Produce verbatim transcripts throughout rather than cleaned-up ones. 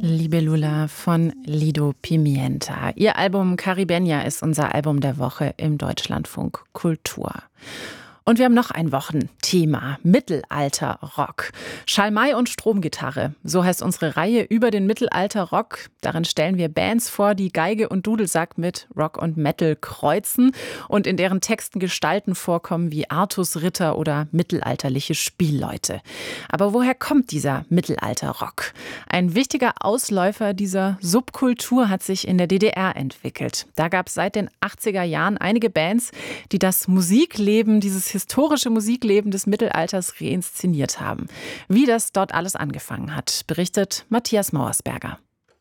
Libellula von Lido Pimienta. Ihr Album Caribeña ist unser Album der Woche im Deutschlandfunk Kultur. Und wir haben noch ein Wochenthema: Mittelalter-Rock. Schalmei und Stromgitarre, so heißt unsere Reihe über den Mittelalter-Rock. Darin stellen wir Bands vor, die Geige und Dudelsack mit Rock und Metal kreuzen und in deren Texten Gestalten vorkommen wie Artus Ritter oder mittelalterliche Spielleute. Aber woher kommt dieser Mittelalter-Rock? Ein wichtiger Ausläufer dieser Subkultur hat sich in der D D R entwickelt. Da gab es seit den achtziger Jahren einige Bands, die das Musikleben, dieses historische Musikleben des Mittelalters reinszeniert haben. Wie das dort alles angefangen hat, berichtet Matthias Mauersberger.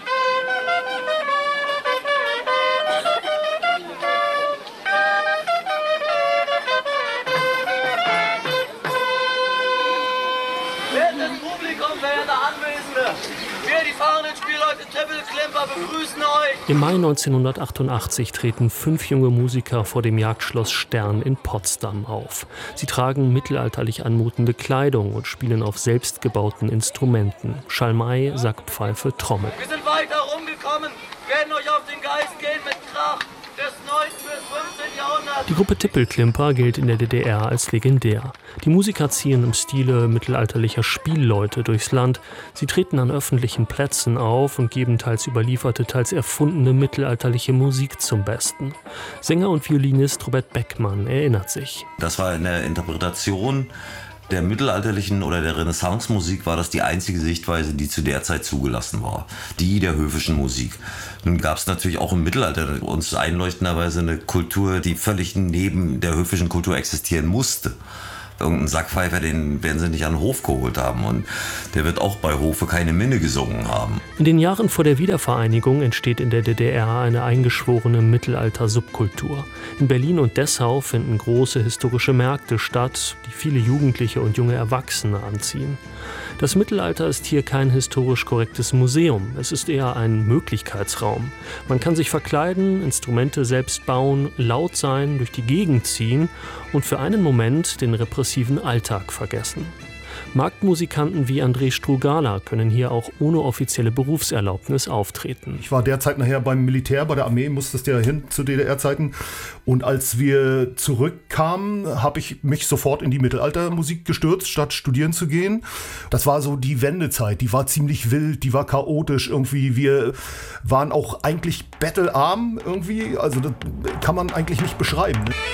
Wertes Publikum, verehrte Anwesende, wir, die fahrenden Spielleute Trippelklimper, begrüßen euch. Im Mai neunzehnhundertachtundachtzig treten fünf junge Musiker vor dem Jagdschloss Stern in Potsdam auf. Sie tragen mittelalterlich anmutende Kleidung und spielen auf selbstgebauten Instrumenten: Schalmei, Sackpfeife, Trommel. Wir sind weiter rumgekommen, werden euch auf den Geist gehen mit Krach des neunten bis fünfzehnten Jahrhunderts. Die Gruppe Tippelklimper gilt in der D D R als legendär. Die Musiker ziehen im Stile mittelalterlicher Spielleute durchs Land. Sie treten an öffentlichen Plätzen auf und geben teils überlieferte, teils erfundene mittelalterliche Musik zum Besten. Sänger und Violinist Robert Beckmann erinnert sich. Das war in der Interpretation der mittelalterlichen oder der Renaissance-Musik war das die einzige Sichtweise, die zu der Zeit zugelassen war. Die der höfischen Musik. Nun gab es natürlich auch im Mittelalter uns einleuchtenderweise eine Kultur, die völlig neben der höfischen Kultur existieren musste. Irgendeinen Sackpfeifer, den werden sie nicht an den Hof geholt haben. Und der wird auch bei Hofe keine Minne gesungen haben. In den Jahren vor der Wiedervereinigung entsteht in der D D R eine eingeschworene Mittelalter-Subkultur. In Berlin und Dessau finden große historische Märkte statt, die viele Jugendliche und junge Erwachsene anziehen. Das Mittelalter ist hier kein historisch korrektes Museum. Es ist eher ein Möglichkeitsraum. Man kann sich verkleiden, Instrumente selbst bauen, laut sein, durch die Gegend ziehen und für einen Moment den repressiven Alltag vergessen. Marktmusikanten wie André Strugala können hier auch ohne offizielle Berufserlaubnis auftreten. Ich war derzeit nachher beim Militär, bei der Armee, musstest ja hin zu D D R-Zeiten. Und als wir zurückkamen, habe ich mich sofort in die Mittelaltermusik gestürzt, statt studieren zu gehen. Das war so die Wendezeit, die war ziemlich wild, die war chaotisch irgendwie. Wir waren auch eigentlich bettelarm irgendwie, also das kann man eigentlich nicht beschreiben, ne?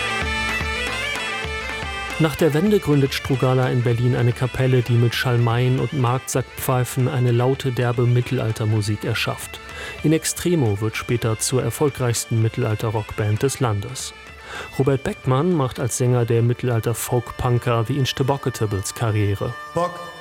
Nach der Wende gründet Strugala in Berlin eine Kapelle, die mit Schalmeien und Marktsackpfeifen eine laute, derbe Mittelaltermusik erschafft. In Extremo wird später zur erfolgreichsten Mittelalter-Rockband des Landes. Robert Beckmann macht als Sänger der Mittelalter-Folk-Punker The Instobocketables Karriere. Bock,